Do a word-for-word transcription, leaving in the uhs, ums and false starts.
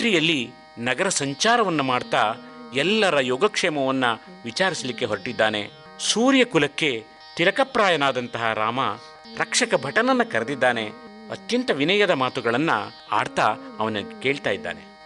ರಾತ್ರಿಯಲ್ಲಿ ನಗರ ಸಂಚಾರವನ್ನು ಮಾಡ್ತಾ ಎಲ್ಲರ ಯೋಗಕ್ಷೇಮವನ್ನು ವಿಚಾರಿಸಲಿಕ್ಕೆ ಹೊರಟಿದ್ದಾನೆ. ಸೂರ್ಯ ಕುಲಕ್ಕೆ ತಿಲಕಪ್ರಾಯನಾದಂತಹ ರಾಮ ರಕ್ಷಕ ಭಟನನ್ನು ಕರೆದಿದ್ದಾನೆ. ಅತ್ಯಂತ ವಿನಯದ ಮಾತುಗಳನ್ನು ಆಡ್ತಾ ಅವನ ಕೇಳ್ತಾ ಇದ್ದಾನೆ.